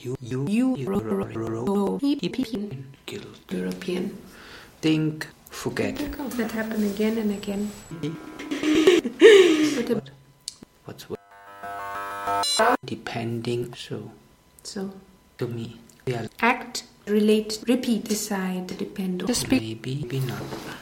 European. Think, forget. That happen again and again. What's depending, so to me. Act, relate, repeat, decide, depend on. Maybe not.